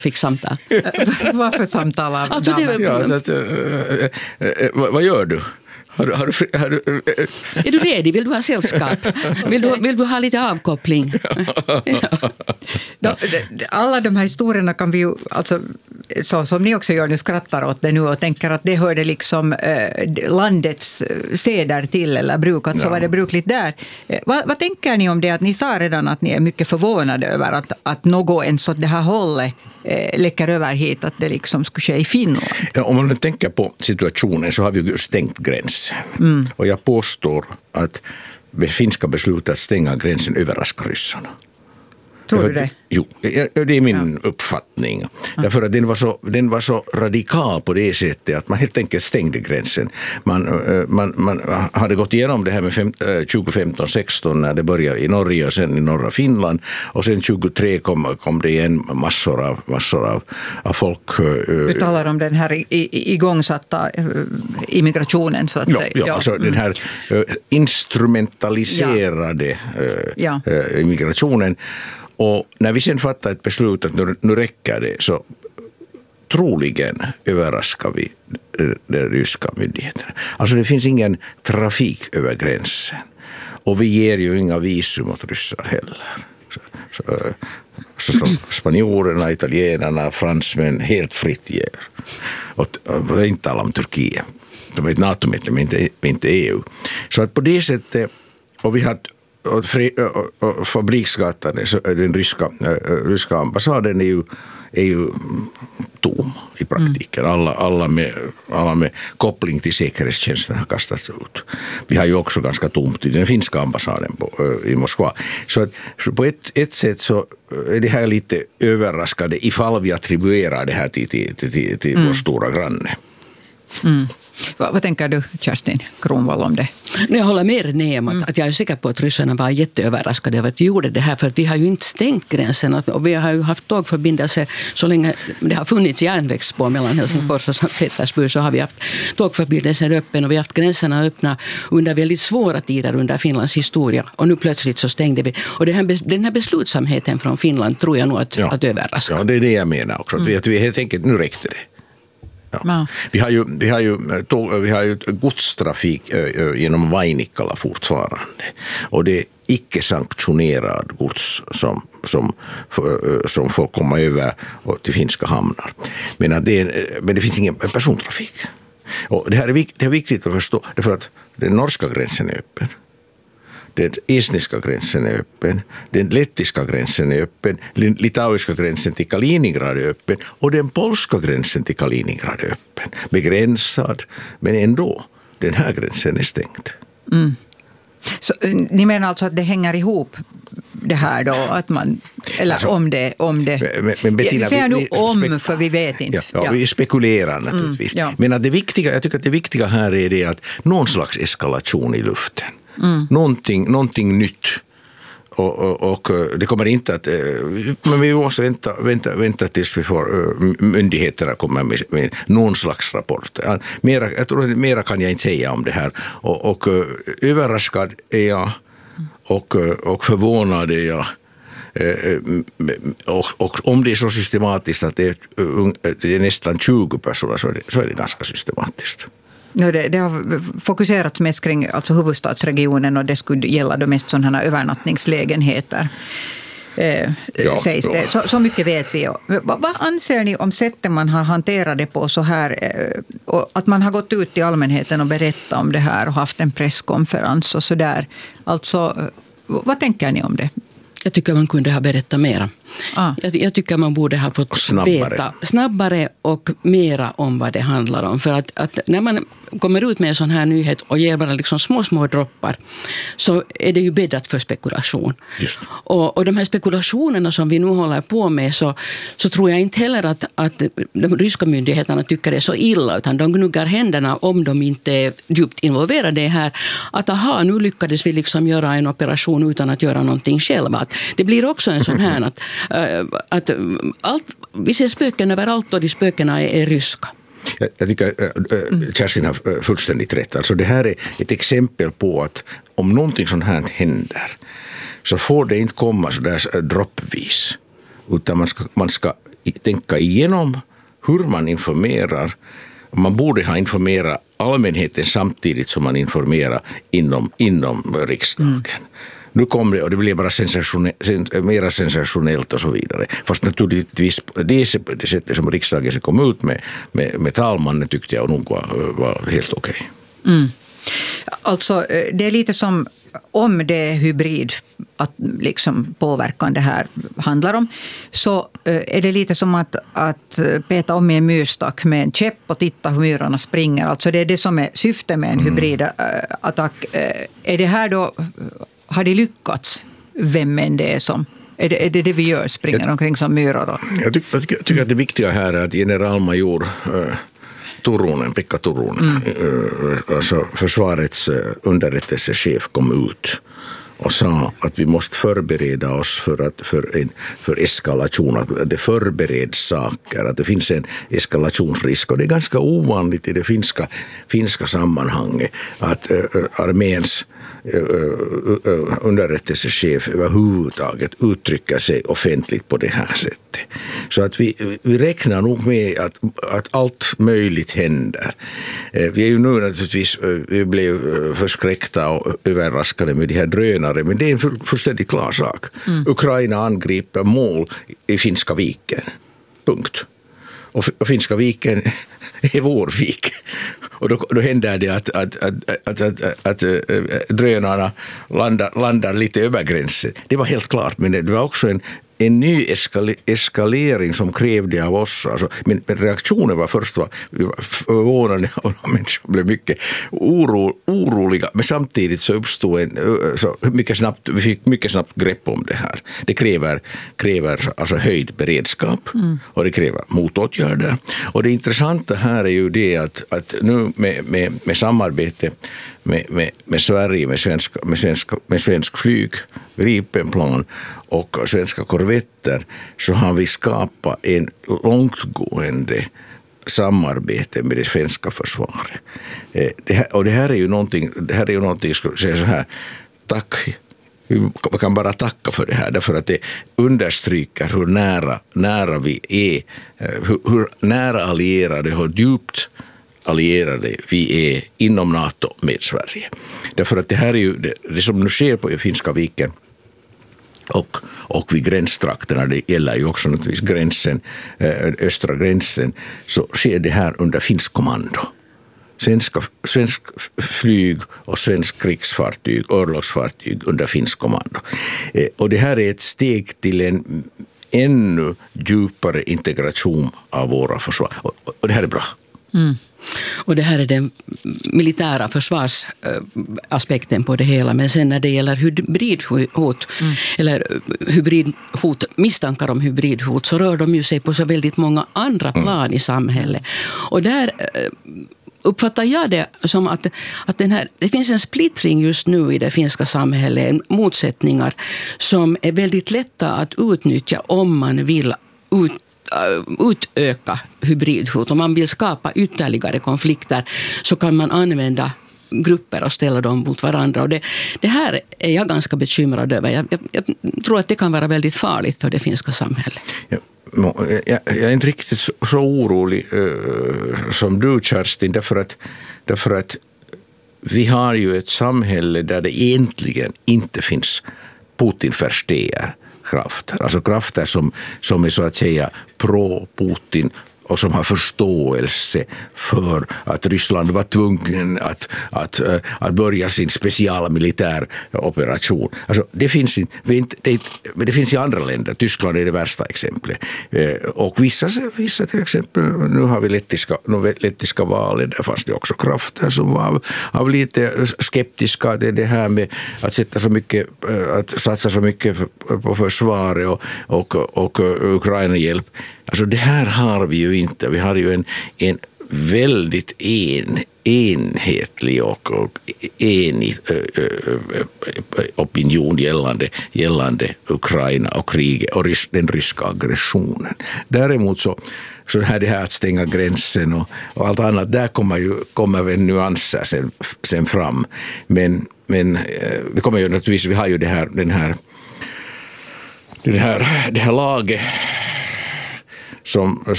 fick samtal. Varför samtalar alltså vad gör du? Är du ledig? Vill du ha sällskap? Vill du ha lite avkoppling? Alla de här historierna kan vi ju, alltså, så som ni också gör nu, skrattar åt det nu och tänker att det hörde liksom landets seder till eller bruk, att så var det brukligt där. Vad tänker ni om det? Att ni sa redan att ni är mycket förvånade över att något ens åt det här hållet läcker över hit, att det liksom skulle ske i Finland. Ja, om man tänker på situationen så har vi ju stängt gränsen. Och jag påstår att det finska beslutet att stänga gränsen överraskar ryssarna. Tror du det? Jo, det är min uppfattning. Därför att den var så radikal på det sättet att man helt enkelt stängde gränsen. Man hade gått igenom det här med 2015-16 när det började i Norge och sen i norra Finland. Och sen 2023 kom det igen massor av folk. Du talar om den här igångsatta immigrationen så att säga. Ja, alltså den här instrumentaliserade immigrationen. Och när vi sen fattar ett beslut att nu räcker det, så troligen överraskar vi de ryska myndigheterna. Alltså det finns ingen trafik över gränsen. Och vi ger ju inga visum åt ryssar heller. Så spanjorerna, italienarna, fransmän helt fritt ger. Och inte alla om Turkiet. De är ett NATO-medlem, inte EU. Så att på det sättet, och vi har Fabriksgatan, den ryska ambassaden är ju tom i praktiken. Alla med koppling till säkerhetstjänsten har kastats ut. Vi har ju också ganska tomt i den finska ambassaden i Moskva. Så att på ett sätt så är det här lite överraskande ifall vi attribuerar det här till vår stora granne. Vad tänker du, Kerstin Kronvall, om det? Jag håller med Neem att jag är säker på att ryssarna var jätteöverraskade över att vi gjorde det här, för att vi har ju inte stängt gränsen och vi har ju haft tågförbindelse så länge det har funnits järnvägsspår mellan Helsingfors och Sankt Petersburg, så har vi haft tågförbindelser öppen och vi har haft gränserna öppna under väldigt svåra tider under Finlands historia, och nu plötsligt så stängde vi. Och den här beslutsamheten från Finland tror jag nog att överraska. Ja, det är det jag menar också. Att vi helt enkelt, nu räckte det. Ja. Vi har ju godstrafik genom Vainikkala fortfarande, och det är icke sanktionerad gods som får komma över till finska hamnar. Men det finns ingen persontrafik. Och det här är viktigt att förstå, därför att den norska gränsen är öppen. Den estniska gränsen är öppen, den lettiska gränsen är öppen, den litauiska gränsen till Kaliningrad är öppen och den polska gränsen till Kaliningrad är öppen. Begränsad, men ändå, den här gränsen är stängd. Så, ni menar alltså att det hänger ihop det här då, att man, eller alltså, om det. Men Bettina, säger du för vi vet inte. Ja, vi spekulerar naturligtvis. Men att jag tycker att det viktiga här är det att någon slags eskalation i luften. Någonting nytt. Och det kommer inte att, men vi måste vänta tills vi får myndigheterna kommer med någon slags rapport. Mera kan jag inte säga om det här. Och överraskad är jag och förvånad är jag. Och om det är så systematiskt att det är nästan 20 personer, så är det ganska systematiskt. Det har fokuserats mest kring alltså huvudstadsregionen, och det skulle gälla då mest sådana övernattningslägenheter. Sägs det. Så mycket vet vi. Vad anser ni om sättet man har hanterat det på så här, att man har gått ut till allmänheten och berättat om det här och haft en presskonferens och så där? Alltså, vad tänker ni om det? Jag tycker man kunde ha berättat mera. Jag tycker man borde ha fått veta snabbare och mera om vad det handlar om. För att när man kommer ut med en sån här nyhet och ger bara liksom små droppar, så är det ju bäddat för spekulation. Och de här spekulationerna som vi nu håller på med, så tror jag inte heller att de ryska myndigheterna tycker det är så illa, utan de gnuggar händerna om de inte är djupt involverade här. Att nu lyckades vi liksom göra en operation utan att göra någonting själva. Att det blir också en sån här att vi ser spöken överallt och de spökena är ryska. Jag tycker Kerstin har fullständigt rätt. Alltså det här är ett exempel på att om någonting sånt här händer, så får det inte komma så där droppvis, utan man ska tänka igenom hur man informerar. Man borde ha informerat allmänheten samtidigt som man informerar inom riksdagen. Nu kommer det, och det blir bara mer sensationellt och så vidare. Fast naturligtvis det sättet som riksdagen kom ut med talmannen tyckte jag nog var helt okej. Alltså det är lite som om det är hybrid att liksom påverkan det här handlar om, så är det lite som att peta om i en myrstack med en käpp och titta hur myrarna springer. Alltså det är det som är syftet med en hybridattack. Är det här då, har det lyckats? Vem än det är som? Är det vi gör, springer omkring som myror? Jag tycker att det viktiga här är att generalmajor Pekka Turunen, alltså försvarets underrättelsechef, kom ut och sa att vi måste förbereda oss för eskalation, att det förbereds saker, att det finns en eskalationsrisk, och det är ganska ovanligt i det finska sammanhanget att arméns underrättelsechef överhuvudtaget uttrycker sig offentligt på det här sättet. Så att vi räknar nog med att allt möjligt händer. Vi är ju nu naturligtvis, vi blev förskräckta och överraskade med de här drönare, men det är en fullständigt klar sak. Ukraina angriper mål i Finska viken. Punkt. Och Finska viken är vår vik. Och då händer det att drönarna landar lite över gränsen. Det var helt klart, men det var också en ny eskalering som krävde av oss. Alltså, men reaktionen var först förvånande och människor blev mycket oroliga. Men samtidigt så uppstod vi fick mycket snabbt grepp om det här. Det kräver alltså höjd beredskap och det kräver motåtgärder. Och det intressanta här är ju det att nu med samarbete med Sverige, med svensk flyg, Gripenplan och svenska korvetter, så har vi skapat en långtgående samarbete med det svenska försvaret. Och det här är ju någonting, ska jag säga så här, tack. Man kan bara tacka för det här, därför att det understryker hur nära vi är, hur nära allierade och djupt allierade vi är inom NATO med Sverige. Därför att det här är ju det som nu sker på Finska viken och vid gränstrakterna, det gäller ju också naturligtvis gränsen, östra gränsen, så sker det här under finsk kommando. Svensk flyg och svensk krigsfartyg, örlogsfartyg under finsk kommando. Och det här är ett steg till en ännu djupare integration av våra försvar. Och det här är bra. Och det här är den militära försvarsaspekten på det hela. Men sen när det gäller hybridhot eller misstankar om hybridhot, så rör de ju sig på så väldigt många andra plan i samhället. Och där uppfattar jag det som att det finns en splittring just nu i det finska samhället, motsättningar som är väldigt lätta att utnyttja om man vill utöka hybridhot. Om man vill skapa ytterligare konflikter, så kan man använda grupper och ställa dem mot varandra. Och det här är jag ganska bekymrad över. Jag tror att det kan vara väldigt farligt för det finska samhället. Jag är inte riktigt så orolig som du, Kerstin, därför att vi har ju ett samhälle där det egentligen inte finns Putin-försteer krafter. Alltså krafter som är så att säga pro-Putin och som har förståelse för att Ryssland var tvungen att börja sin speciella militär operation. Alltså det finns i andra länder. Tyskland är det värsta exemplet. Och vissa till exempel, nu har vi lettiska valet, där fanns det också krafter som var lite skeptiska till det här med att satsa så mycket på försvaret och Ukraina-hjälp. Alltså det här har vi ju inte. Vi har ju en väldigt enhetlig och enig opinion gällande Ukraina och kriget och den ryska aggressionen. Däremot så här det här att stänga gränsen och allt annat, där kommer väl nyanser sen fram. Men vi kommer ju naturligtvis, vi har ju det här laget som